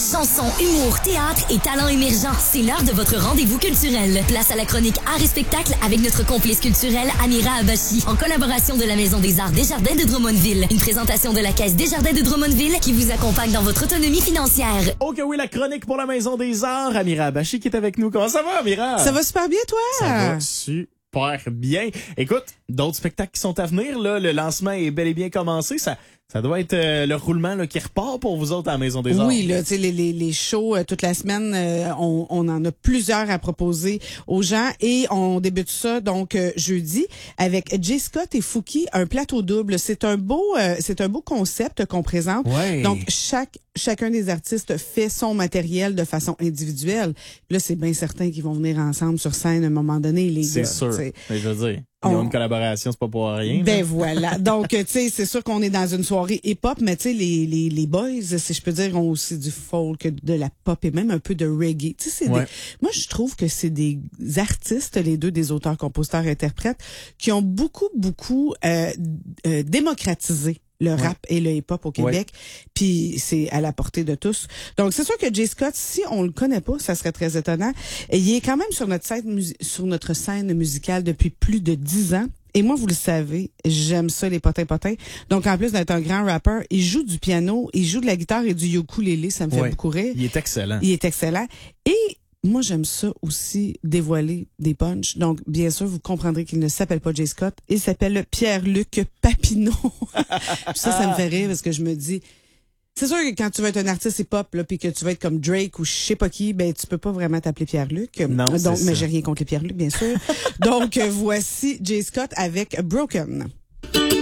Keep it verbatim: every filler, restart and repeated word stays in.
Chansons, humour, théâtre et talents émergents. C'est l'heure de votre rendez-vous culturel. Place à la chronique Art et spectacle avec notre complice culturel Amira Abachi, en collaboration de la Maison des Arts Desjardins de Drummondville. Une présentation de la Caisse Desjardins de Drummondville qui vous accompagne dans votre autonomie financière. Ok, oui, la chronique pour la Maison des Arts. Amira Abachi qui est avec nous. Comment ça va, Amira? Ça va super bien, toi? Ça va super bien. Écoute, d'autres spectacles qui sont à venir, là. Le lancement est bel et bien commencé. Ça... Ça doit être euh, le roulement là, qui repart pour vous autres à la Maison des Arts. Oui, là, tu sais, les, les, les shows euh, toute la semaine, euh, on, on en a plusieurs à proposer aux gens et on débute ça donc euh, jeudi avec Jay Scott et Fouki, un plateau double. C'est un beau, euh, c'est un beau concept qu'on présente. Ouais. Donc chaque chacun des artistes fait son matériel de façon individuelle. Là, c'est bien certain qu'ils vont venir ensemble sur scène à un moment donné, les C'est gars. sûr. T'sais. Mais je veux dire, ils ont On... une collaboration, c'est pas pour rien. Ben là. voilà. Donc, tu sais, c'est sûr qu'on est dans une soirée hip-hop, mais tu sais, les, les, les boys, si je peux dire, ont aussi du folk, de la pop et même un peu de reggae. Tu sais, c'est Ouais. des... Moi, je trouve que c'est des artistes, les deux, des auteurs, compositeurs, interprètes, qui ont beaucoup, beaucoup euh, euh, démocratisé le Ouais. rap et le hip-hop au Québec, puis c'est à la portée de tous. Donc, c'est sûr que Jay Scott, si on le connaît pas, ça serait très étonnant. Il est quand même sur notre scène, mus- sur notre scène musicale depuis plus de dix ans. Et moi, vous le savez, j'aime ça, les potins-potins. Donc, en plus d'être un grand rappeur, il joue du piano, il joue de la guitare et du ukulélé, ça me fait Ouais. beaucoup rire. Il est excellent. Il est excellent. Et moi, j'aime ça aussi, dévoiler des punchs. Donc, bien sûr, vous comprendrez qu'il ne s'appelle pas Jay Scott. Il s'appelle Pierre-Luc Papineau. Puis ça, ça me fait rire parce que je me dis, c'est sûr que quand tu veux être un artiste hip-hop, là, puis que tu veux être comme Drake ou je sais pas qui, ben, tu peux pas vraiment t'appeler Pierre-Luc. Non, Donc, c'est mais ça. j'ai rien contre les Pierre-Luc, bien sûr. Donc, euh, voici Jay Scott avec Broken.